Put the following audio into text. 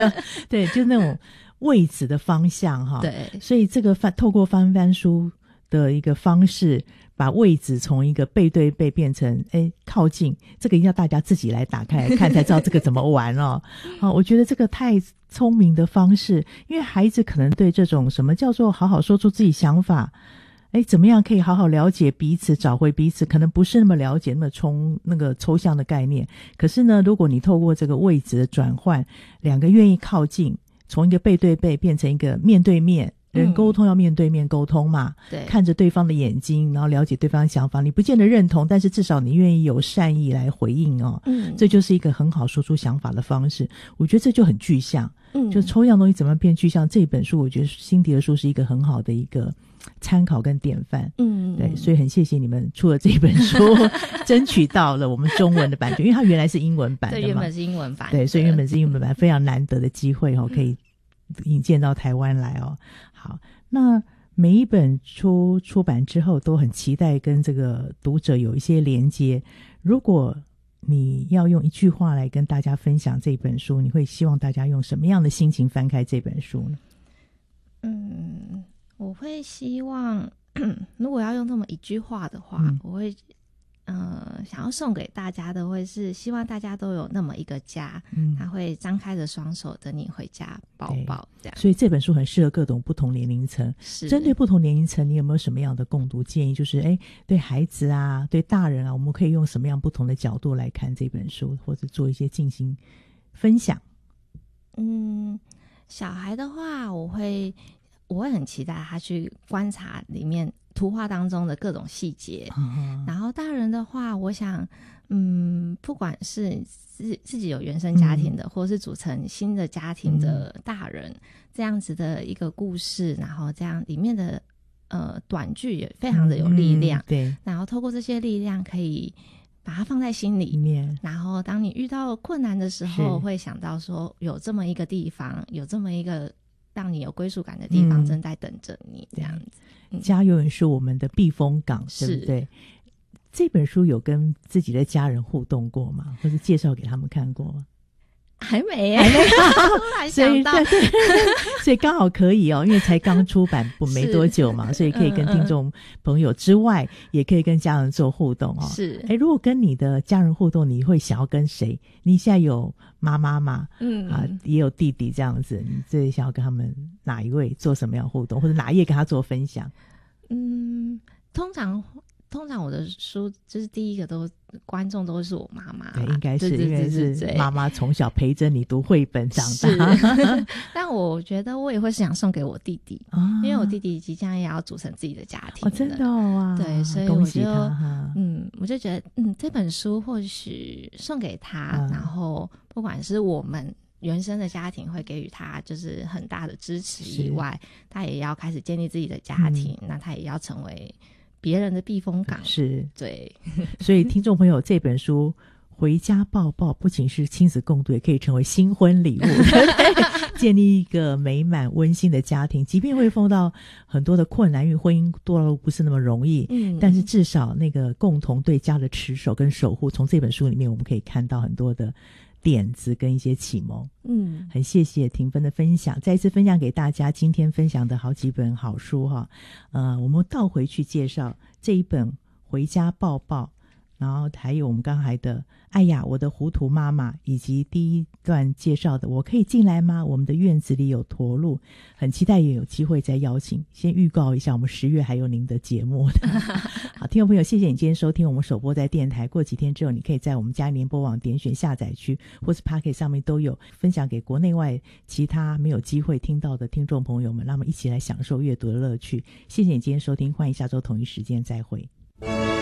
对，就那种位置的方向哈。 对， 所以这个透过翻翻书的一个方式，把位置从一个背对背变成靠近，这个要大家自己来打开来看才知道这个怎么玩哦。我觉得这个太聪明的方式，因为孩子可能对这种什么叫做好好说出自己想法，怎么样可以好好了解彼此，找回彼此，可能不是那么了解那个抽象的概念。可是呢，如果你透过这个位置的转换，两个愿意靠近，从一个背对背变成一个面对面，人沟通要面对面沟通嘛， 对， 看着对方的眼睛，然后了解对方的想法，你不见得认同，但是至少你愿意有善意来回应哦。这就是一个很好说出想法的方式。我觉得这就很具象，就抽象东西怎么变具象，这本书我觉得辛迪的书是一个很好的一个参考跟典范。对，所以很谢谢你们出了这本书争取到了我们中文的版权，因为它原来是英文版的嘛。 对，原本是英文版的。 对，所以原本是英文版，非常难得的机会可以引荐到台湾来哦。好，那每一本书出版之后都很期待跟这个读者有一些连接。如果你要用一句话来跟大家分享这本书，你会希望大家用什么样的心情翻开这本书呢？ 我会希望如果要用这么一句话的话，我会想要送给大家的会是希望大家都有那么一个家，他会张开着双手等你回家抱抱这样。 所以这本书很适合各种不同年龄层。针对不同年龄层，你有没有什么样的共读建议？就是对孩子啊，对大人啊，我们可以用什么样不同的角度来看这本书，或者做一些进行分享？ 小孩的话，我会很期待他去观察里面图画当中的各种细节。然后大人的话，我想不管是自己有原生家庭的，或是组成新的家庭的大人，这样子的一个故事，然后这样里面的短句也非常的有力量。 对， 然后透过这些力量可以把它放在心里面，然后当你遇到困难的时候，会想到说有这么一个地方，有这么一个让你有归属感的地方正在等着你，这样子。 家永远是我们的避风港，对不对？这本书有跟自己的家人互动过吗？或是介绍给他们看过吗？ 还没耶，突然想到， 所以刚好可以因为才刚出版没多久嘛，所以可以跟听众朋友之外，也可以跟家人做互动是， 如果跟你的家人互动，你会想要跟谁？你现在有妈妈嘛？也有弟弟这样子，你最想要跟他们哪一位做什么样的互动，或者哪一页跟他做分享？ 通常我的书就是第一个观众都是我妈妈， 对，应该是因为是妈妈从小陪着你读绘本长大。 但我觉得我也会是想送给我弟弟，因为我弟弟即将也要组成自己的家庭了。 真的哇！ 对，所以恭喜他我就觉得这本书或许送给他，然后不管是我们原生的家庭会给予他就是很大的支持以外，他也要开始建立自己的家庭，那他也要成为别人的避风港。 是， 对。 所以听众朋友，这本书回家抱抱不仅是亲子共读，也可以成为新婚礼物建立一个美满温馨的家庭。即便会碰到很多的困难，因为婚姻多路不是那么容易，但是至少那个共同对家的持守跟守护，从这本书里面我们可以看到很多的点子跟一些启蒙。很谢谢庭芬的分享，再一次分享给大家今天分享的好几本好书我们倒回去介绍这一本回家抱抱，然后还有我们刚才的哎呀我的糊涂妈妈，以及第一段介绍的我可以进来吗？我们的院子里有驼鹿。很期待也有机会再邀请，先预告一下我们10月还有您的节目好，听众朋友，谢谢你今天收听我们首播在电台，过几天之后你可以在我们嘉联播网点选下载区或是 Pocket 上面都有分享给国内外其他没有机会听到的听众朋友们，让我们一起来享受阅读的乐趣。谢谢你今天收听，欢迎下周同一时间再会。